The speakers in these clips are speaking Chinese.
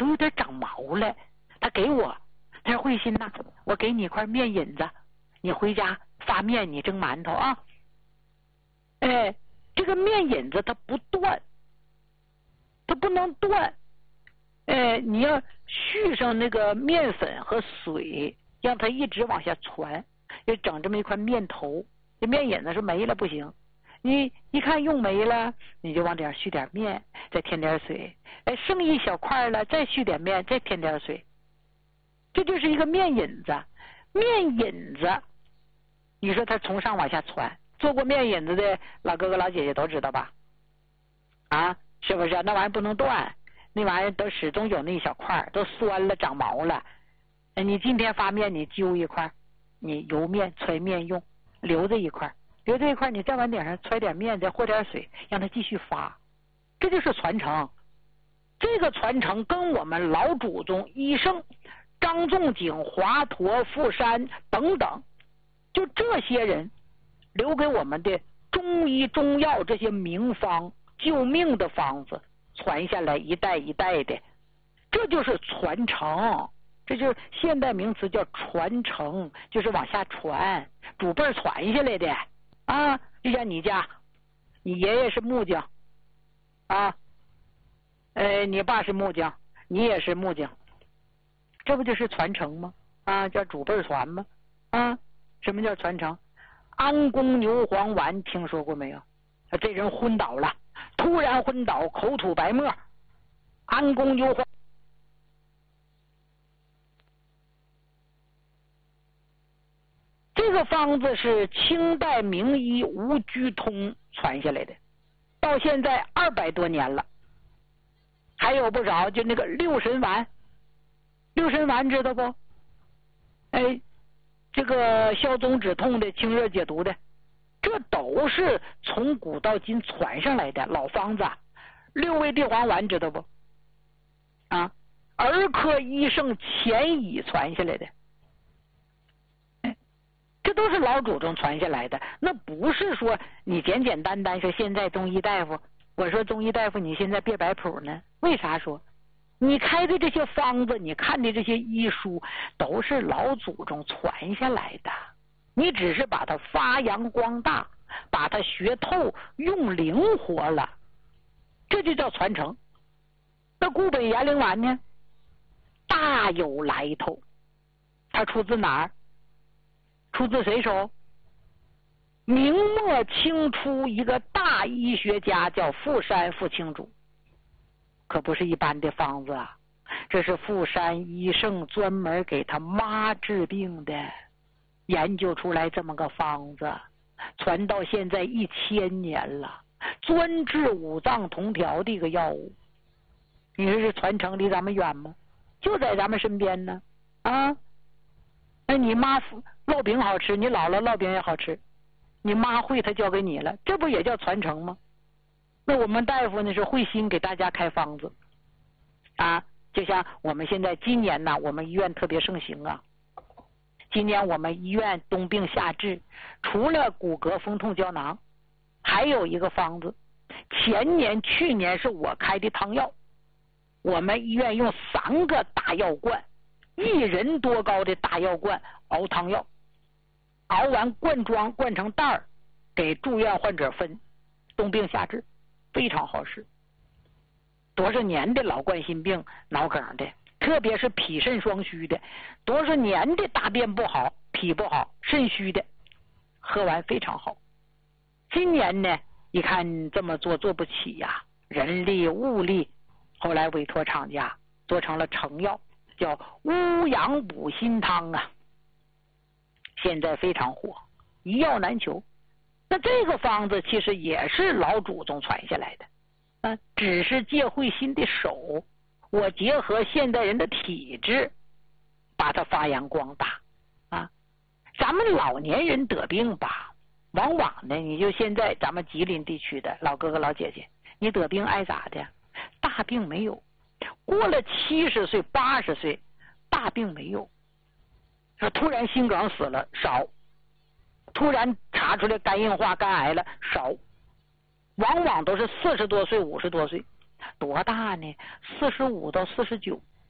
都有点长毛了。他给我，他说慧心呐，我给你一块面引子，你回家发面，你蒸馒头啊。哎，这个面引子它不断，它不能断。哎，你要续上那个面粉和水，让它一直往下传，就整这么一块面头。这面引子是没了不行，你一看用没了，你就往顶上续点面，再添点水。哎，剩一小块了，再续点面，再添点水。这就是一个面引子。面引子，你说它从上往下传，做过面引子的老哥哥老姐姐都知道吧？啊，是不是？那玩意儿不能断，那玩意儿都始终有那一小块，都酸了长毛了。你今天发面，你揪一块，你油面揣面用，留着一块，留着一块，你再往顶上揣点面，再和点水，让它继续发。这就是传承。这个传承跟我们老祖宗医圣张仲景、华佗、傅山等等，就这些人留给我们的中医中药这些名方救命的方子传下来，一代一代的，这就是传承。这就是现代名词叫传承，就是往下传，祖辈传下来的啊。就像你家，你爷爷是木匠啊，你爸是木匠，你也是木匠，这不就是传承吗？啊，叫祖辈传吗？啊，什么叫传承？安宫牛黄丸听说过没有？这人昏倒了，突然昏倒，口吐白沫。安宫牛黄这个方子是清代名医吴居通传下来的，到现在200多年了。还有不少，就那个六神丸，六神丸知道不？哎，这个消肿止痛的、清热解毒的，这都是从古到今传上来的老方子。六味地黄丸知道不？啊，儿科医圣钱乙传下来的。这都是老祖宗传下来的，那不是说你简简单单说现在中医大夫，我说中医大夫你现在别摆谱呢？为啥说？你开的这些方子，你看的这些医书，都是老祖宗传下来的，你只是把它发扬光大，把它学透，用灵活了，这就叫传承。那固本延龄丸呢，大有来头，它出自哪儿？出自谁手？明末清初一个大医学家叫傅山傅清主，可不是一般的方子啊，这是傅山医圣专门给他妈治病的，研究出来这么个方子，传到现在1000年了，专治五脏同调的一个药物。你说这传承离咱们远吗？就在咱们身边呢啊！那你妈烙饼好吃，你姥姥烙饼也好吃，你妈会，她教给你了，这不也叫传承吗？那我们大夫呢是会心给大家开方子啊，就像我们现在今年呢，我们医院特别盛行啊。今年我们医院冬病夏治，除了骨骼风痛胶囊，还有一个方子，前年去年是我开的汤药，我们医院用3个大药罐，1人多高的大药罐熬汤药，熬完罐装灌成袋儿，给住院患者分，冬病夏治，非常好使。多少年的老冠心病、脑梗的，特别是脾肾双虚的，多少年的大便不好、脾不好、肾虚的，喝完非常好。今年呢，一看这么做不起呀，人力物力，后来委托厂家做成了成药，叫乌阳补心汤啊，现在非常火，一药难求。那这个方子其实也是老祖宗传下来的只是借慧心的手，我结合现代人的体质，把它发扬光大啊。咱们老年人得病吧，往往呢，你就现在咱们吉林地区的老哥哥老姐姐，你得病爱咋的？大病没有，过了70岁80岁，大病没有，突然心梗死了少，突然查出来肝硬化、肝癌了少，往往都是40多岁、50多岁，多大呢？45到49，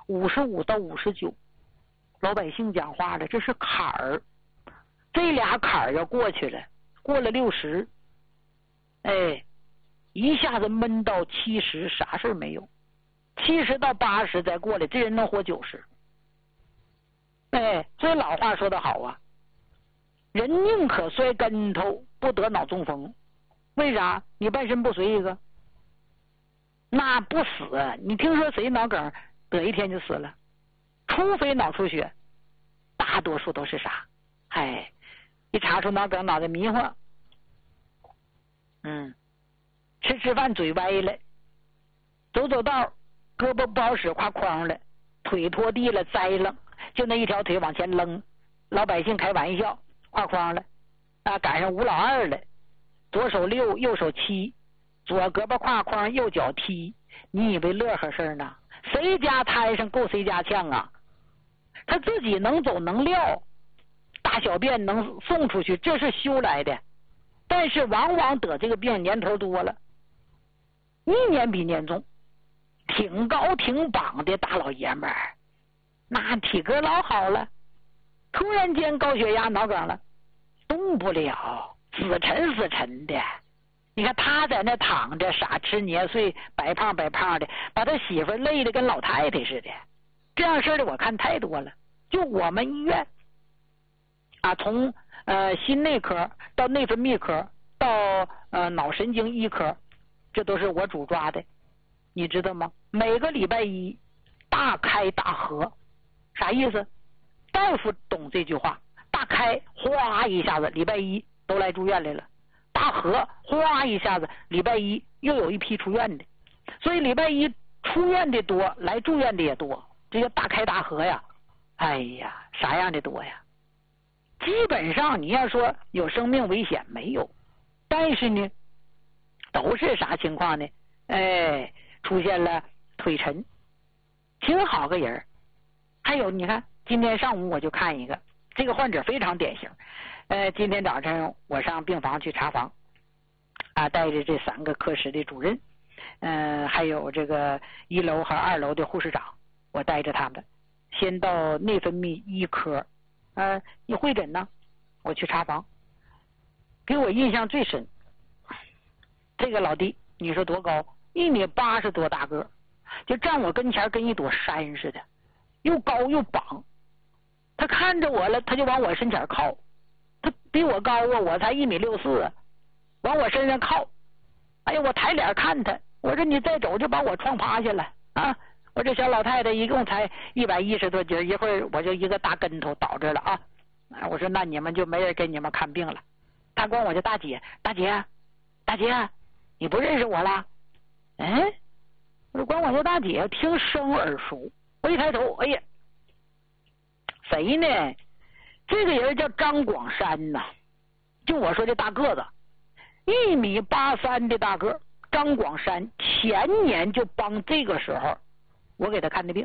55到59，老百姓讲话了，这是坎儿，这俩坎儿要过去了，过了60，哎，一下子闷到70，啥事没有，70到80再过来，这人能活90。哎，所以老话说得好啊，人宁可摔跟头，不得脑中风。为啥？你半身不遂一个，那不死。你听说谁脑梗得一天就死了？除非脑出血，大多数都是啥？哎，一查出脑梗，脑袋迷糊，吃饭嘴歪了，走道胳膊不好使，挎筐了，腿拖地了，栽了，就那一条腿往前扔，老百姓开玩笑，挎筐了啊，赶上吴老二了，左手6，右手7，左胳膊挎筐，右脚踢，你以为乐呵事呢？谁家摊上够谁家呛啊？他自己能走能撂，大小便能送出去，这是修来的。但是往往得这个病年头多了，一年比年重，挺高挺膀的大老爷们儿，那体格老好了，突然间高血压脑梗了，动不了，死沉的。你看他在那躺着，傻吃年岁，白胖的，把他媳妇累得跟老太太似的。这样事的我看太多了。就我们医院啊，从心内科到内分泌科到脑神经医科，这都是我主抓的，你知道吗？每个礼拜一大开大合，啥意思？大夫懂这句话，大开哗一下子，礼拜一都来住院来了。大合哗一下子，礼拜一又有一批出院的，所以礼拜一出院的多，来住院的也多，这叫大开大合呀。哎呀，啥样的多呀？基本上你要说有生命危险没有，但是呢，都是啥情况呢？哎，出现了腿沉，挺好个人。还有你看，今天上午我就看一个，这个患者非常典型。今天早晨我上病房去查房，啊，带着这3个科室的主任，还有这个1楼和2楼的护士长，我带着他们，先到内分泌医科，一会诊呢，我去查房，给我印象最深，这个老弟，你说多高？1.80米多大个，就站我跟前跟一朵山似的，又高又膀。他看着我了，他就往我身前靠。他比我高啊，我才1.64米，往我身上靠。哎呀，我抬脸看他，我说你再走就把我撞趴下了啊！我这小老太太一共才110多斤，一会儿我就一个大跟头倒这了啊！我说那你们就没人给你们看病了。他管我叫大姐，大姐，你不认识我了？我说管我叫大姐，听声耳熟。我一抬头，哎呀，谁呢？这个人叫张广山呐，就我说这大个子，1.83米的大个，张广山前年就帮这个时候我给他看的病，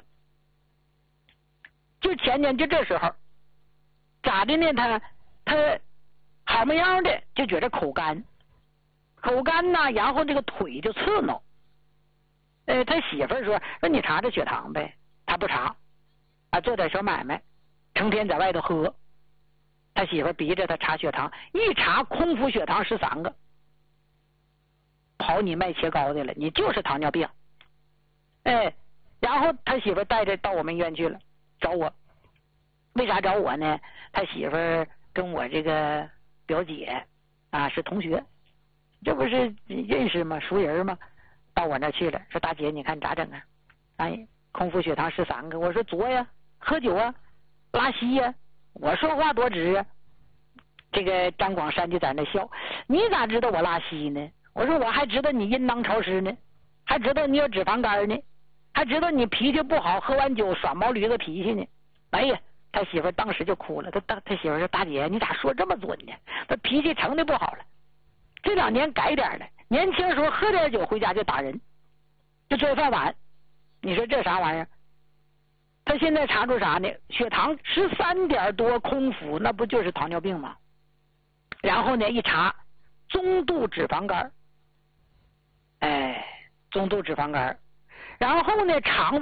就前年就这时候，咋的呢？他好么样的就觉得口干呐，然后这个腿就刺挠。他媳妇儿说你查查血糖呗，他不查，啊，做点小买卖，成天在外头喝。他媳妇逼着他查血糖，一查空腹血糖13个，跑你脉切高的了，你就是糖尿病。然后他媳妇带着到我们医院去了，找我。为啥找我呢？他媳妇跟我这个表姐啊是同学，这不是认识吗？熟人吗？到我那去了，说大姐你看咋整啊？哎，空腹血糖13个，我说作呀，喝酒啊，拉稀呀。我说话多直啊！这个张广山就在那笑，你咋知道我拉稀呢？我说我还知道你阴囊潮湿呢，还知道你有脂肪肝呢，还知道你脾气不好，喝完酒耍毛驴子脾气呢。哎呀，他媳妇当时就哭了，他媳妇说大姐你咋说这么准呢？他脾气成的不好了，这2年改点了，年轻时候喝点酒回家就打人，就摔饭碗。你说这啥玩意儿？他现在查出啥呢？血糖13点多空腹，那不就是糖尿病吗？然后呢，一查中度脂肪肝，中度脂肪肝，然后呢肠